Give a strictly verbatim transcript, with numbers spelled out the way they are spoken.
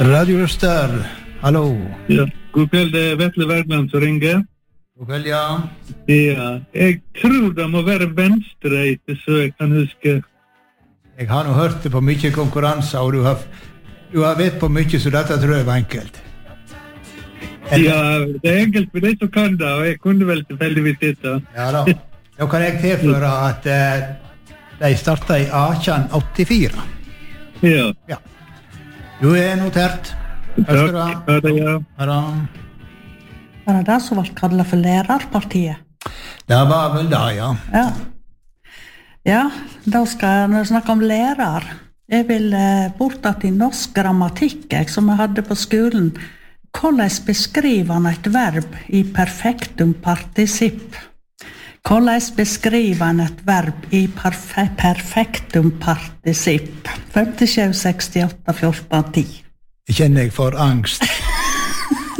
Radio Øster, hallo. Ja, god kveld, det er Vetle Bergland som ringer. God kveld, ja. Ja, jeg tror det må være venstre etter, så jeg kan huske. Jeg har nå hørt det på mye konkurranser, og du har, du har vet på mye, så dette tror jeg var enkelt. Eller? Ja, det er enkelt for de som kan det, og jeg kunne vel tilfeldigvis dette. Ja da. Da kan jeg tilføre at eh, de startet i eighten åttifire. Ja. Ja. Du er notert. Takk. Ha det, ja. Ha det. Var det det som var kallet for lærerpartiet? Det var vel det, ja. Ja. Ja, da skal jeg snakke om lærer. Jeg vil eh, bort til norsk grammatikk, jeg, som jeg hadde på skolen. Hvordan beskriver han et verb i perfektum participp? Hvordan beskriver han et verb i perfe perfektum participp? fem sju seks åtte fjorten ti. Jeg kjenner jeg for angst.